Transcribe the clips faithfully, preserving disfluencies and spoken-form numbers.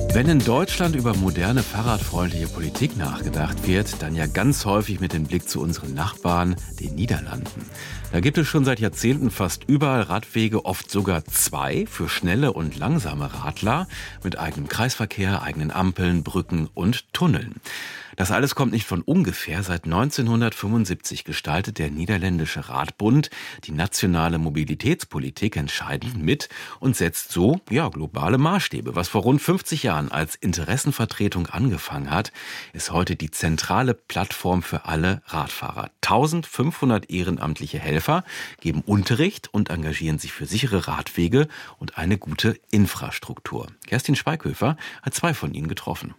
Wenn in Deutschland über moderne, fahrradfreundliche Politik nachgedacht wird, dann ja ganz häufig mit dem Blick zu unseren Nachbarn, den Niederlanden. Da gibt es schon seit Jahrzehnten fast überall Radwege, oft sogar zwei für schnelle und langsame Radler mit eigenem Kreisverkehr, eigenen Ampeln, Brücken und Tunneln. Das alles kommt nicht von ungefähr. Seit neunzehnhundertfünfundsiebzig gestaltet der niederländische Radbund die nationale Mobilitätspolitik entscheidend mit und setzt so ja globale Maßstäbe. Was vor rund fünfzig Jahren als Interessenvertretung angefangen hat, ist heute die zentrale Plattform für alle Radfahrer. eintausendfünfhundert ehrenamtliche Helfer geben Unterricht und engagieren sich für sichere Radwege und eine gute Infrastruktur. Kerstin Schweighöfer hat zwei von ihnen getroffen.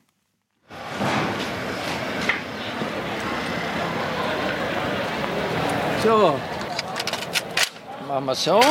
So, machen wir so.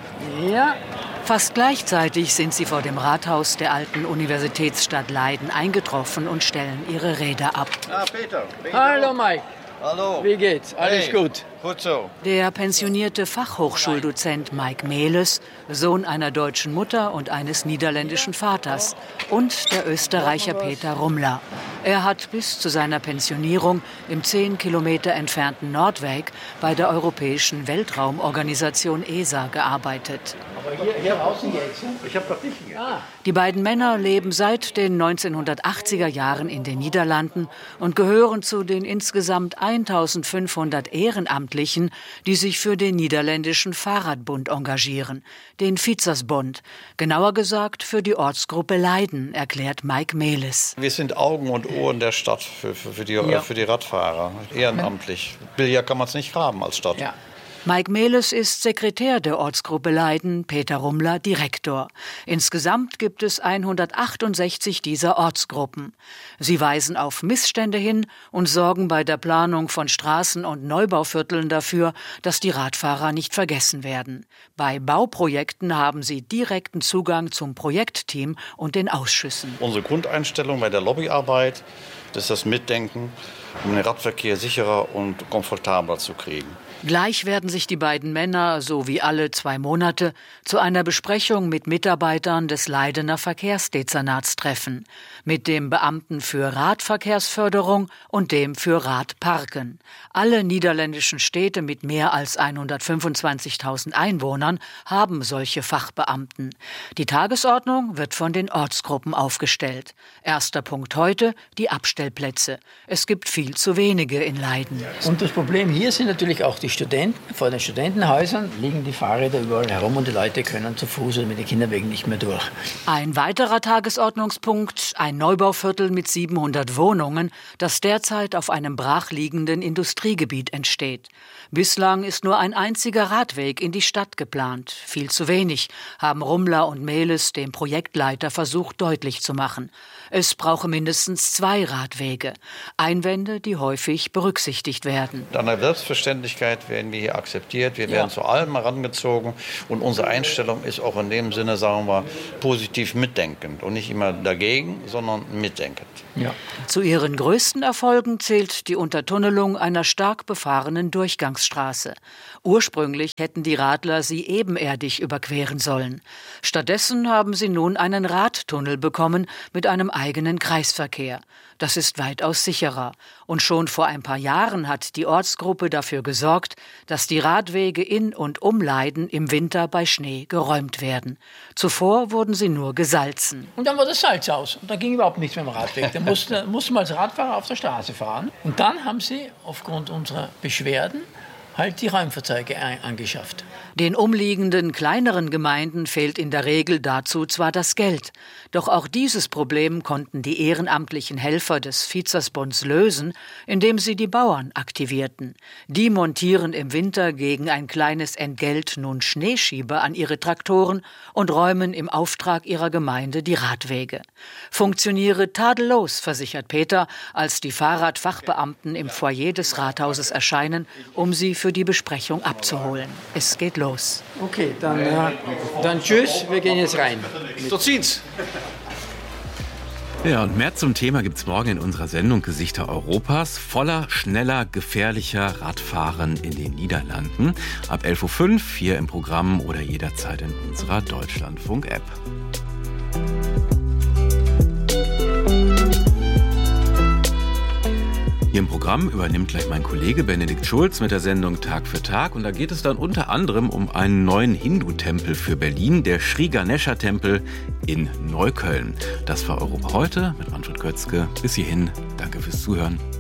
Ja. Fast gleichzeitig sind sie vor dem Rathaus der alten Universitätsstadt Leiden eingetroffen und stellen ihre Räder ab. Ah, Peter. Peter. Hallo Mike. Hallo. Wie geht's? Alles Hey. gut? Gut so. Der pensionierte Fachhochschuldozent Mike Melis, Sohn einer deutschen Mutter und eines niederländischen Vaters, und der Österreicher Peter Rumler. Er hat bis zu seiner Pensionierung im zehn Kilometer entfernten Nordwijk bei der Europäischen Weltraumorganisation E S A gearbeitet. Aber hier, hier draußen geht's. Ich hab doch dich hier. Ah. Die beiden Männer leben seit den neunzehnhundertachtziger Jahren in den Niederlanden und gehören zu den insgesamt eintausendfünfhundert Ehrenamtlichen, die sich für den niederländischen Fahrradbund engagieren, den Fietsersbond. Genauer gesagt für die Ortsgruppe Leiden, erklärt Mike Melis. Wir sind Augen und Ohren der Stadt für, für, für, die, Ja. für die Radfahrer. Ehrenamtlich. Billiger kann man es nicht haben als Stadt. Ja. Mike Melis ist Sekretär der Ortsgruppe Leiden, Peter Rumler Direktor. Insgesamt gibt es hundertachtundsechzig dieser Ortsgruppen. Sie weisen auf Missstände hin und sorgen bei der Planung von Straßen und Neubauvierteln dafür, dass die Radfahrer nicht vergessen werden. Bei Bauprojekten haben sie direkten Zugang zum Projektteam und den Ausschüssen. Unsere Grundeinstellung bei der Lobbyarbeit, das ist das Mitdenken, um den Radverkehr sicherer und komfortabler zu kriegen. Gleich werden sich die beiden Männer, so wie alle zwei Monate, zu einer Besprechung mit Mitarbeitern des Leidener Verkehrsdezernats treffen. Mit dem Beamten für Radverkehrsförderung und dem für Radparken. Alle niederländischen Städte mit mehr als hundertfünfundzwanzigtausend Einwohnern haben solche Fachbeamten. Die Tagesordnung wird von den Ortsgruppen aufgestellt. Erster Punkt heute, die Abstellplätze. Es gibt viel zu wenige in Leiden. Und das Problem hier sind natürlich auch die Studenten. Vor den Studentenhäusern liegen die Fahrräder überall herum und die Leute können zu Fuß oder mit den Kinderwegen nicht mehr durch. Ein weiterer Tagesordnungspunkt, ein Neubauviertel mit siebenhundert Wohnungen, das derzeit auf einem brachliegenden Industriegebiet entsteht. Bislang ist nur ein einziger Radweg in die Stadt geplant. Viel zu wenig, haben Rumler und Melis dem Projektleiter versucht deutlich zu machen. Es brauche mindestens zwei Radwege. Einwände, die häufig berücksichtigt werden. An der Selbstverständlichkeit werden wir hier akzeptiert, wir werden Ja. zu allem herangezogen und unsere Einstellung ist auch in dem Sinne, sagen wir, positiv mitdenkend und nicht immer dagegen, sondern mitdenkend. Ja. Zu ihren größten Erfolgen zählt die Untertunnelung einer stark befahrenen Durchgangsstraße. Ursprünglich hätten die Radler sie ebenerdig überqueren sollen. Stattdessen haben sie nun einen Radtunnel bekommen mit einem eigenen Kreisverkehr. Das ist weitaus sicherer. Und schon vor ein paar Jahren hat die Ortsgruppe dafür gesorgt, dass die Radwege in und um Leiden im Winter bei Schnee geräumt werden. Zuvor wurden sie nur gesalzen. Und dann war das Salz aus. Und dann ging überhaupt nichts mehr im Radweg. Dann mussten, mussten wir als Radfahrer auf der Straße fahren. Und dann haben sie aufgrund unserer Beschwerden halt die Räumfahrzeuge angeschafft. Den umliegenden kleineren Gemeinden fehlt in der Regel dazu zwar das Geld, doch auch dieses Problem konnten die ehrenamtlichen Helfer des Fietsersbonds lösen, indem sie die Bauern aktivierten. Die montieren im Winter gegen ein kleines Entgelt nun Schneeschieber an ihre Traktoren und räumen im Auftrag ihrer Gemeinde die Radwege. Funktioniere tadellos, versichert Peter, als die Fahrradfachbeamten im Foyer des Rathauses erscheinen, um sie für die Besprechung abzuholen. Es geht los. Okay, dann, äh, dann tschüss, wir gehen jetzt rein. So zieht's. Ja, und mehr zum Thema gibt's morgen in unserer Sendung Gesichter Europas. Voller, schneller, gefährlicher Radfahren in den Niederlanden. Ab elf Uhr fünf hier im Programm oder jederzeit in unserer Deutschlandfunk-App. Hier im Programm übernimmt gleich mein Kollege Benedikt Schulz mit der Sendung Tag für Tag. Und da geht es dann unter anderem um einen neuen Hindu-Tempel für Berlin, der Sri Ganesha-Tempel in Neukölln. Das war Europa heute mit Manfred Götzke. Bis hierhin, danke fürs Zuhören.